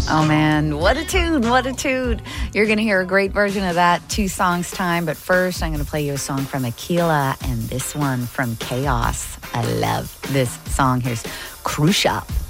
Oh man, what a tune, what a tune. You're going to hear a great version of that 2 songs time, but first I'm going to play you a song from Aquila and this one from Chaos. I love this song. Here's Crucial.